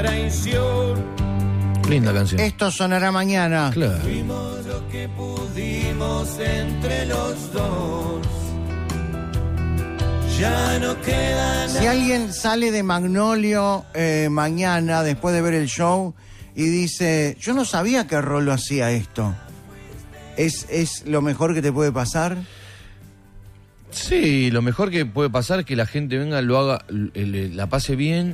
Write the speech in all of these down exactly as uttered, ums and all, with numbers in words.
traición. Linda canción. Esto sonará mañana. Claro. Fuimos lo que pudimos entre los dos. Ya no queda nada. Si alguien sale de Magnolio eh, mañana, después de ver el show, y dice, yo no sabía que Rolo hacía esto, ¿es, es lo mejor que te puede pasar? Sí, lo mejor que puede pasar es que la gente venga, lo haga, le- la pase bien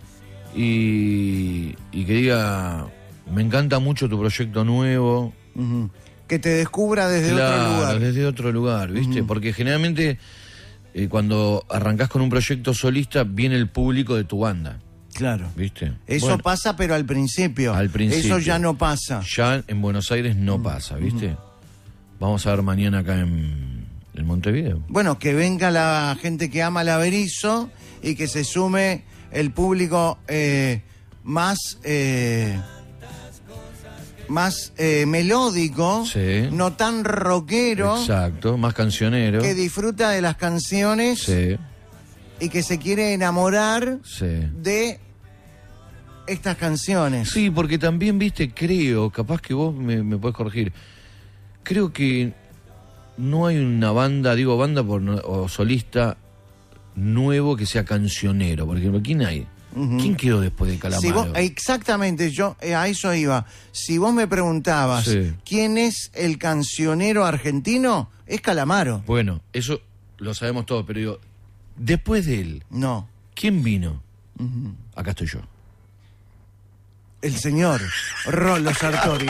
y, y que diga, me encanta mucho tu proyecto nuevo. Uh-huh. Que te descubra desde Claro, otro lugar. desde otro lugar, ¿viste? Ujú. Porque generalmente eh, cuando arrancás con un proyecto solista viene el público de tu banda, Claro. ¿viste? Eso Bueno, pasa, pero al principio. al principio. Eso ya no pasa. Ya en Buenos Aires no pasa, ¿viste? Vamos a ver mañana acá en, en Montevideo. Bueno, que venga la gente que ama la Berizo y que se sume el público eh, más eh, más eh, melódico, Sí. no tan rockero, Exacto, más cancionero. que disfruta de las canciones Sí, y que se quiere enamorar sí. de estas canciones. Sí, porque también, viste, creo, capaz que vos me, me podés corregir, creo que no hay una banda, digo banda por, no- o solista nuevo que sea cancionero. Por ejemplo, ¿quién hay? Ujú. ¿Quién quedó después de Calamaro? Si vos- exactamente, yo eh, a eso iba. Si vos me preguntabas Sí. quién es el cancionero argentino, es Calamaro. Bueno, eso lo sabemos todos, pero digo, después de él, No, ¿quién vino? Acá estoy yo. el señor Rolo Sartorio.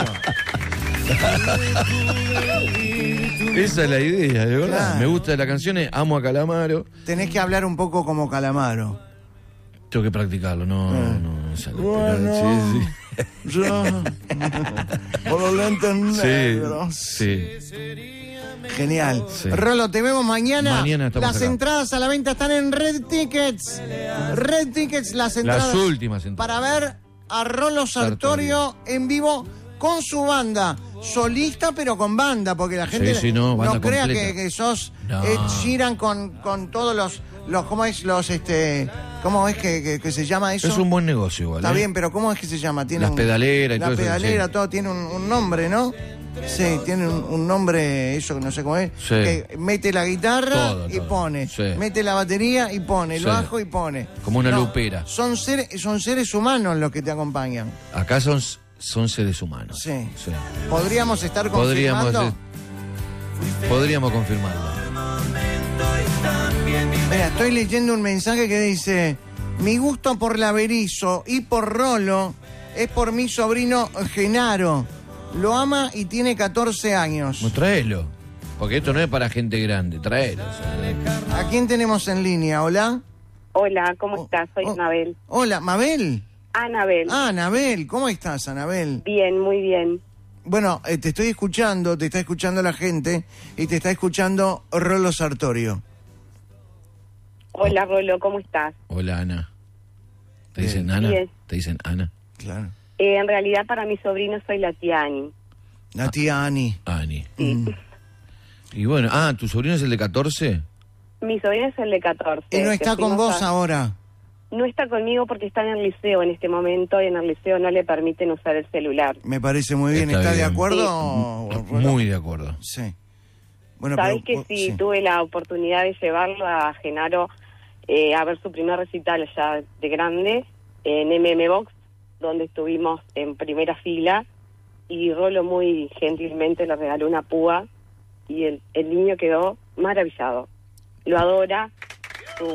Esa es la idea, de verdad. Claro. Me gusta las canciones, amo a Calamaro. Tenés que hablar un poco como Calamaro. Tengo que practicarlo, no, Eh. no, no sale. Bueno. Sí, sí. Yo, con los lentes negros. Sí, Genial. Sí. Rolo, te vemos mañana. Mañana estamos Las acá. entradas a la venta están en Red Tickets. Red Tickets, las entradas. Las últimas entradas. Para ver a Rolo Sartorio en vivo con su banda. Solista, pero con banda, porque la gente Sí, sí, no, banda crea completa. que, que sos No. Ed Sheeran con, con todos los, los. ¿Cómo es? Los, este. ¿Cómo es que, que- que se llama eso? Es un buen negocio igual. Está ¿eh? bien, pero ¿cómo es que se llama? Tiene Las un- pedaleras y La todo eso, pedalera, sí. todo tiene un, un nombre, ¿no? Sí, tiene un, un nombre, eso que no sé cómo es. Sí. Que mete la guitarra Todo, y todo. pone. Sí. Mete la batería y pone. El Sí. bajo y pone. Como una lupera. Son seres, son seres humanos los que te acompañan. Acá son, son seres humanos. Sí. Sí. Podríamos estar Podríamos, confirmando. eh, podríamos confirmarlo. Mira, estoy leyendo un mensaje que dice: mi gusto por la Berizo y por Rolo es por mi sobrino Genaro. Lo ama y tiene catorce años. No, traelo. Porque esto no es para gente grande, traelo. ¿A quién tenemos en línea? ¿Hola? Hola, ¿cómo Oh, estás? Soy oh. Anabel. Hola, ¿Mabel? Anabel. Ah, Anabel, ¿cómo estás, Anabel? Bien, muy bien. Bueno, eh, te estoy escuchando, te está escuchando la gente y te está escuchando Rolo Sartorio. Hola, Rolo, ¿cómo estás? Hola, Ana. ¿Te Bien. dicen Ana? Bien. ¿Te dicen Ana? Claro. Eh, en realidad, para mi sobrino soy la tía Ani. La tía Ani. Ani. Sí. Mm. Y bueno, ah, ¿tu sobrino es el de catorce? Mi sobrino es el de catorce. Y no que está con fuimos vos a- ahora. No está conmigo porque está en el liceo en este momento y en el liceo no le permiten usar el celular. Me parece muy bien. Está ¿Está de bien. acuerdo? Sí. Rolo? Muy de acuerdo. Sí. Bueno, Sabes pero- que sí, sí. tuve la oportunidad de llevarlo a Genaro eh, a ver su primer recital ya de grande en M M Box, donde estuvimos en primera fila y Rolo muy gentilmente le regaló una púa y el, el niño quedó maravillado. Lo adora